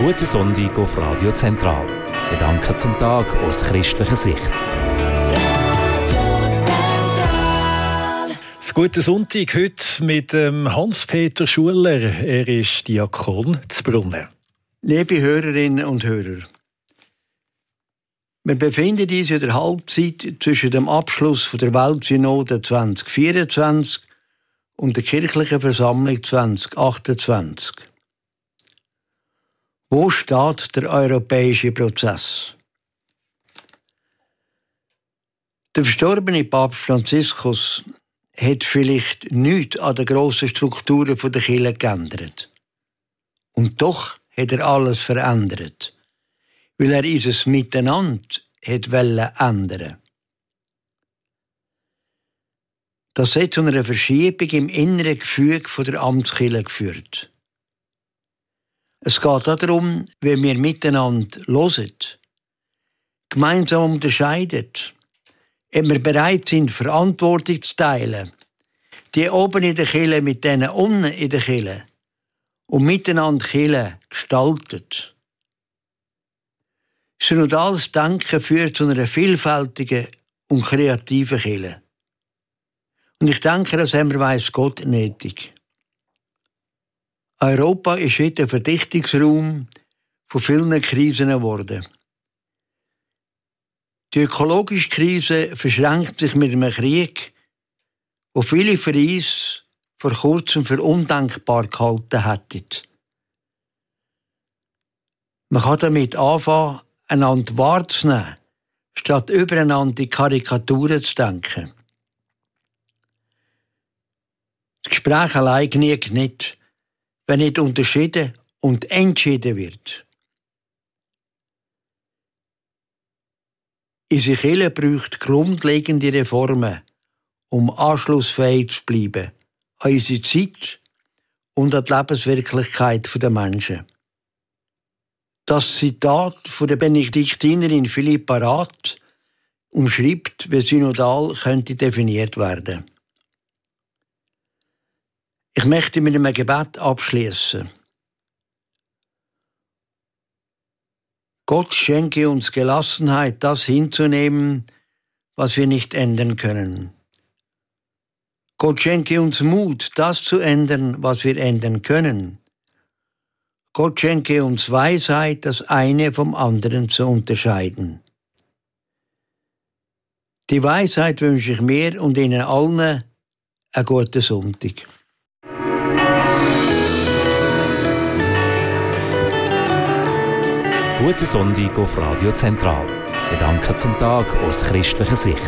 Guten Sonntag auf Radio Zentral. Gedanken zum Tag aus christlicher Sicht. Das Gute Sonntag heute mit Hans-Peter Schuler. Er ist Diakon zu Brunnen. Liebe Hörerinnen und Hörer, wir befinden uns in der Halbzeit zwischen dem Abschluss der Weltsynode 2024 und der kirchlichen Versammlung 2028. Wo steht der europäische Prozess? Der verstorbene Papst Franziskus hat vielleicht nichts an den grossen Strukturen der Kirche geändert. Und doch hat er alles verändert, weil er unser Miteinander ändern wollte. Das hat zu einer Verschiebung im inneren Gefüge der Amtskirche geführt. Es geht darum, wie wir miteinander hören, gemeinsam unterscheiden, ob wir bereit sind, Verantwortung zu teilen, die oben in der Kirche mit denen unten in der Kirche und miteinander Kirche gestaltet. Synodales Denken führt zu einer vielfältigen und kreativen Kirche. Und ich denke, das haben wir weiss Gott nötig. Europa ist heute ein Verdichtungsraum von vielen Krisen geworden. Die ökologische Krise verschränkt sich mit einem Krieg, wo viele von uns vor kurzem für undenkbar gehalten hätten. Man kann damit anfangen, einander wahrzunehmen, statt übereinander in Karikaturen zu denken. Das Gespräch allein genügt nicht, wenn nicht unterschieden und entschieden wird. Unsere Kirche braucht grundlegende Reformen, um anschlussfähig zu bleiben an unsere Zeit und an die Lebenswirklichkeit der Menschen. Das Zitat von der Benediktinerin Philippa Rath umschreibt, wie synodal könnte definiert werden. Ich möchte mit einem Gebet abschließen. Gott schenke uns Gelassenheit, das hinzunehmen, was wir nicht ändern können. Gott schenke uns Mut, das zu ändern, was wir ändern können. Gott schenke uns Weisheit, das eine vom anderen zu unterscheiden. Die Weisheit wünsche ich mir und Ihnen allen einen guten Sonntag. Guten Sonntag auf Radio Zentral. Gedanken zum Tag aus christlicher Sicht.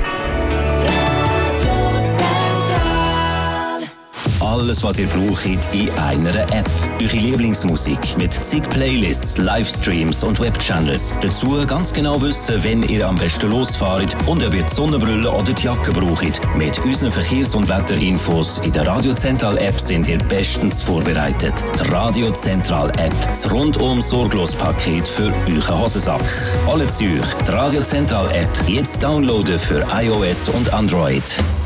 Alles, was ihr braucht, in einer App. Eure Lieblingsmusik mit zig Playlists, Livestreams und Webchannels. Dazu ganz genau wissen, wenn ihr am besten losfahrt und ob ihr die Sonnenbrille oder die Jacke braucht. Mit unseren Verkehrs- und Wetterinfos in der Radio Zentral App sind ihr bestens vorbereitet. Die Radio Zentral App. Das rundum sorglos Paket für euren Hosensack. Alle Zürich. Die Radio Zentral App. Jetzt downloaden für iOS und Android.